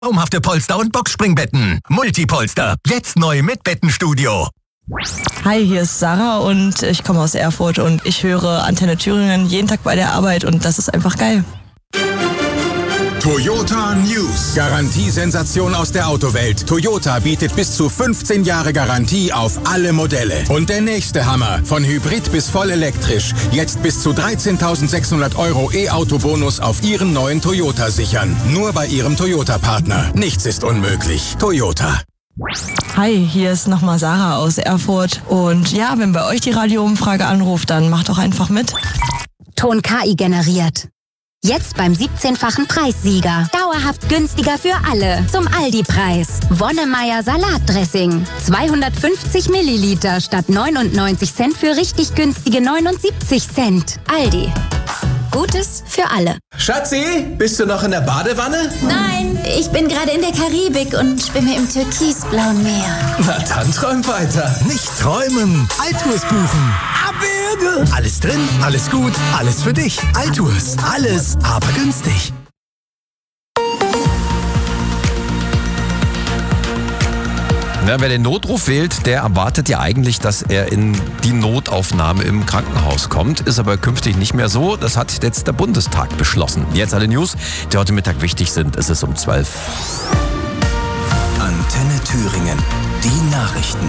Traumhafte Polster und Boxspringbetten. Multipolster. Jetzt neu mit Bettenstudio. Hi, hier ist Sarah und ich komme aus Erfurt und ich höre Antenne Thüringen jeden Tag bei der Arbeit und das ist einfach geil. Toyota News. Garantiesensation aus der Autowelt. Toyota bietet bis zu 15 Jahre Garantie auf alle Modelle. Und der nächste Hammer. Von Hybrid bis voll elektrisch. Jetzt bis zu 13.600 € E-Auto-Bonus auf Ihren neuen Toyota sichern. Nur bei Ihrem Toyota-Partner. Nichts ist unmöglich. Toyota. Hi, hier ist nochmal Sarah aus Erfurt und ja, wenn bei euch die Radioumfrage anruft, dann macht doch einfach mit. Ton KI generiert. Jetzt beim 17-fachen Preissieger. Dauerhaft günstiger für alle. Zum Aldi-Preis. Wonnemeyer Salatdressing. 250 Milliliter statt 99 Cent für richtig günstige 79 Cent. Aldi. Gutes für alle. Schatzi, bist du noch in der Badewanne? Nein, ich bin gerade in der Karibik und schwimme im türkisblauen Meer. Na dann träum weiter. Nicht träumen, Altours buchen. Abwürge. Alles drin, alles gut, alles für dich. Altours, alles, aber günstig. Ja, wer den Notruf wählt, der erwartet ja eigentlich, dass er in die Notaufnahme im Krankenhaus kommt. Ist aber künftig nicht mehr so. Das hat jetzt der Bundestag beschlossen. Jetzt alle News, die heute Mittag wichtig sind. Es ist um 12. Antenne Thüringen, die Nachrichten.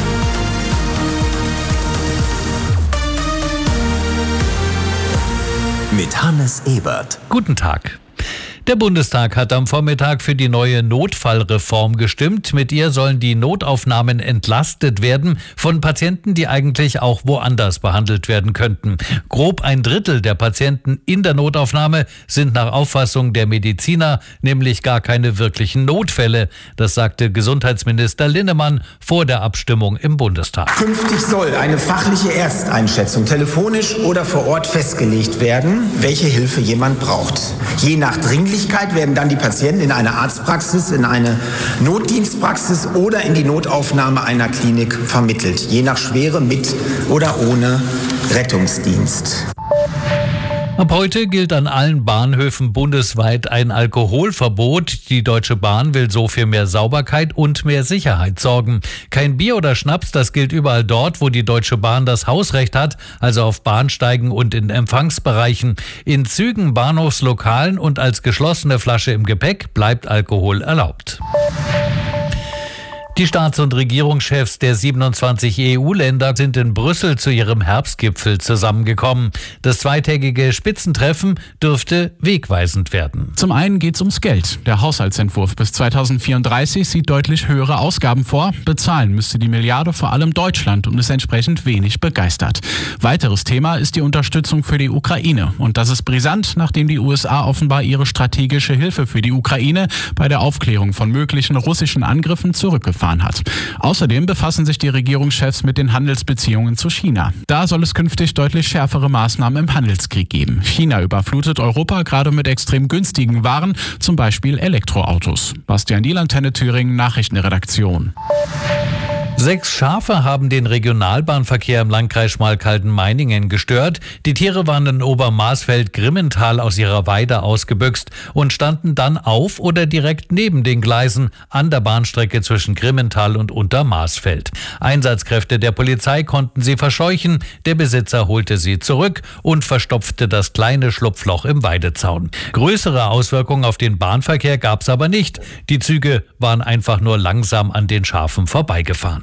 Mit Hannes Ebert. Guten Tag. Der Bundestag hat am Vormittag für die neue Notfallreform gestimmt. Mit ihr sollen die Notaufnahmen entlastet werden von Patienten, die eigentlich auch woanders behandelt werden könnten. Grob 1/3 der Patienten in der Notaufnahme sind nach Auffassung der Mediziner nämlich gar keine wirklichen Notfälle. Das sagte Gesundheitsminister Linnemann vor der Abstimmung im Bundestag. Künftig soll eine fachliche Ersteinschätzung telefonisch oder vor Ort festgelegt werden, welche Hilfe jemand braucht. Je nach Dringlichkeit werden dann die Patienten in eine Arztpraxis, in eine Notdienstpraxis oder in die Notaufnahme einer Klinik vermittelt. Je nach Schwere mit oder ohne Rettungsdienst. Ab heute gilt an allen Bahnhöfen bundesweit ein Alkoholverbot. Die Deutsche Bahn will so für mehr Sauberkeit und mehr Sicherheit sorgen. Kein Bier oder Schnaps, das gilt überall dort, wo die Deutsche Bahn das Hausrecht hat, also auf Bahnsteigen und in Empfangsbereichen. In Zügen, Bahnhofslokalen und als geschlossene Flasche im Gepäck bleibt Alkohol erlaubt. Die Staats- und Regierungschefs der 27 EU-Länder sind in Brüssel zu ihrem Herbstgipfel zusammengekommen. Das zweitägige Spitzentreffen dürfte wegweisend werden. Zum einen geht es ums Geld. Der Haushaltsentwurf bis 2034 sieht deutlich höhere Ausgaben vor. Bezahlen müsste die Milliarde vor allem Deutschland und ist entsprechend wenig begeistert. Weiteres Thema ist die Unterstützung für die Ukraine. Und das ist brisant, nachdem die USA offenbar ihre strategische Hilfe für die Ukraine bei der Aufklärung von möglichen russischen Angriffen zurückgefahren hat. Außerdem befassen sich die Regierungschefs mit den Handelsbeziehungen zu China. Da soll es künftig deutlich schärfere Maßnahmen im Handelskrieg geben. China überflutet Europa gerade mit extrem günstigen Waren, zum Beispiel Elektroautos. Bastian Diel, Antenne Thüringen, Nachrichtenredaktion. 6 Schafe haben den Regionalbahnverkehr im Landkreis Schmalkalden-Meiningen gestört. Die Tiere waren in Obermarsfeld-Grimmental aus ihrer Weide ausgebüxt und standen dann auf oder direkt neben den Gleisen an der Bahnstrecke zwischen Grimmental und Untermarsfeld. Einsatzkräfte der Polizei konnten sie verscheuchen. Der Besitzer holte sie zurück und verstopfte das kleine Schlupfloch im Weidezaun. Größere Auswirkungen auf den Bahnverkehr gab es aber nicht. Die Züge waren einfach nur langsam an den Schafen vorbeigefahren.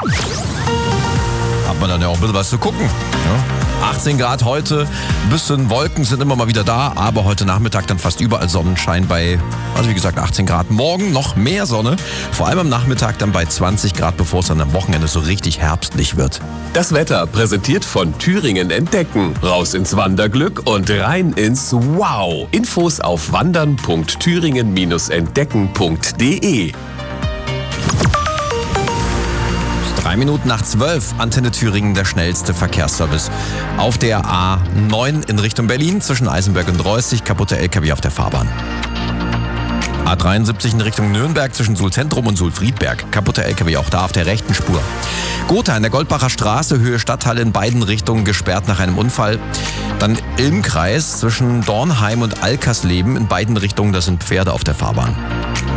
Hat man dann ja auch ein bisschen was zu gucken. Ja. 18 Grad heute, ein bisschen Wolken sind immer mal wieder da, aber heute Nachmittag dann fast überall Sonnenschein bei, also wie gesagt, 18 Grad. Morgen noch mehr Sonne, vor allem am Nachmittag dann bei 20 Grad, bevor es dann am Wochenende so richtig herbstlich wird. Das Wetter präsentiert von Thüringen Entdecken. Raus ins Wanderglück und rein ins Wow. Infos auf wandern.thüringen-entdecken.de. 3 Minuten nach 12, Antenne Thüringen, der schnellste Verkehrsservice. Auf der A9 in Richtung Berlin zwischen Eisenberg und Reußig, kaputte LKW auf der Fahrbahn. A73 in Richtung Nürnberg zwischen Suhl-Zentrum und Suhl-Friedberg, kaputte LKW auch da auf der rechten Spur. Gotha in der Goldbacher Straße, Höhe Stadthalle in beiden Richtungen gesperrt nach einem Unfall. Dann Ilmkreis zwischen Dornheim und Alkersleben in beiden Richtungen, da sind Pferde auf der Fahrbahn.